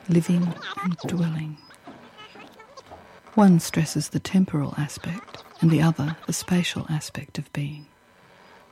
living and dwelling. One stresses the temporal aspect and the other the spatial aspect of being.